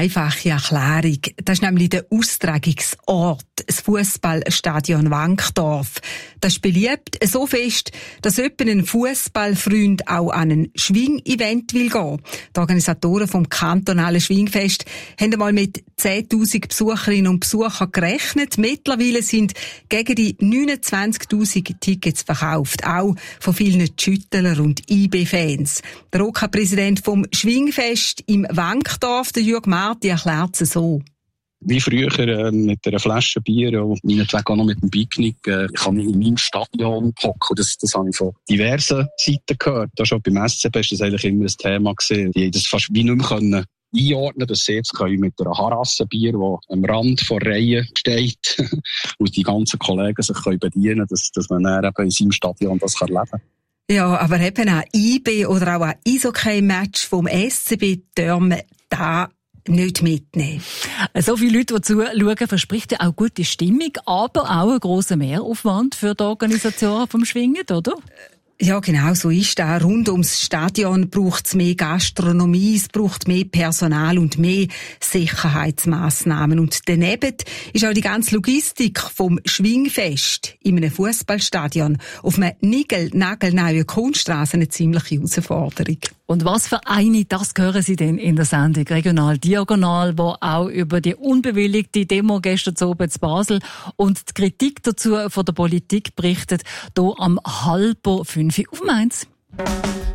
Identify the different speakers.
Speaker 1: einfache Erklärung. Das ist nämlich der Austragungsort, das Fußballstadion Wankdorf. Das ist beliebt so fest, dass jemand ein Fußballfreund auch an ein Schwing-Event will gehen. Die Organisatoren vom kantonalen Schwingfest haben einmal mit 10.000 Besucherinnen und Besuchern gerechnet. Mittlerweile sind gegen die 29.000 Tickets verkauft, auch von vielen Schüttler und IB-Fans. Der OK-Präsident vom Schwingfest im Wankdorf, der Jürg Marti, erklärt es so.
Speaker 2: Wie früher mit einer Flasche Bier und meinetwegen auch noch mit einem Picknick kann ich in meinem Stadion hocken. Das habe ich von diversen Seiten gehört. Da schon beim SCB ist das eigentlich immer ein Thema gewesen. Die haben das fast wie nicht mehr können einordnen, dass sie jetzt mit einer Harasse Bier, die am Rand der Reihe steht und die ganzen Kollegen sich bedienen können, dass man dann eben in seinem Stadion das erleben kann.
Speaker 1: Ja, aber eben ein IB oder auch ein Eishockey-Match vom SCB dürfen da nicht mitnehmen.
Speaker 3: So viele Leute, die zuschauen, verspricht ja auch gute Stimmung, aber auch einen grossen Mehraufwand für die Organisatoren vom Schwingen, oder?
Speaker 1: Ja, genau, so ist das. Rund ums Stadion braucht es mehr Gastronomie, es braucht mehr Personal und mehr Sicherheitsmaßnahmen. Und daneben ist auch die ganze Logistik vom Schwingfest in einem Fußballstadion auf einer nagelneuen Kunststrasse eine ziemliche Herausforderung.
Speaker 3: Und was für eine, das hören Sie denn in der Sendung Regional Diagonal, wo auch über die unbewilligte Demo gestern oben in Basel und die Kritik dazu von der Politik berichtet, hier am 4:30 auf Mainz.